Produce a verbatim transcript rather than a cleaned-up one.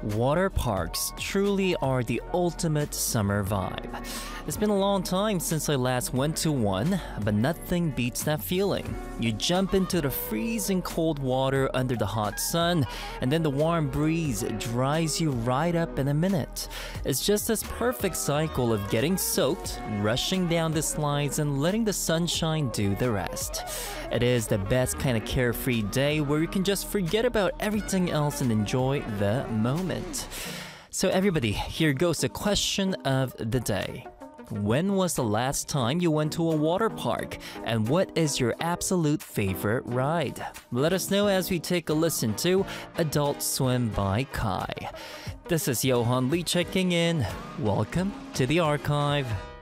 Water parks truly are the ultimate summer vibe. It's been a long time since I last went to one, but nothing beats that feeling. You jump into the freezing cold water under the hot sun, and then the warm breeze dries you right up in a minute. It's just this perfect cycle of getting soaked, rushing down the slides, and letting the sunshine do the rest. It is the best kind of carefree day where you can just forget about everything else and enjoy the moment. So everybody, here goes the question of the day. When was the last time you went to a water park? And what is your absolute favorite ride? Let us know as we take a listen to Adult Swim by Kai. This is Johan Lee checking in. Welcome to the archive.